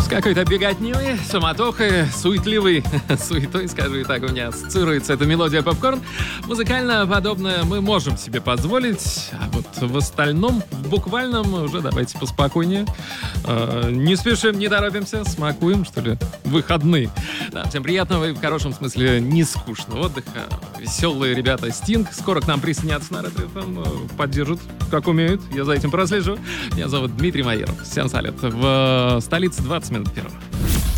С какой-то беготней, суматохой, суетливой суетой, скажу и так, у меня ассоциируется эта мелодия «Попкорн». Музыкально подобное мы можем себе позволить, а вот в остальном, в буквальном, уже давайте поспокойнее. Не спешим, не торопимся, смакуем, что ли, выходные. Да, всем приятного и в хорошем смысле не скучного отдыха. Веселые ребята Sting скоро к нам присоединятся на Ретро FM, поддержат, как умеют, я за этим прослежу. Меня зовут Дмитрий Майеров. Всем салют. В столице 20 минут первого.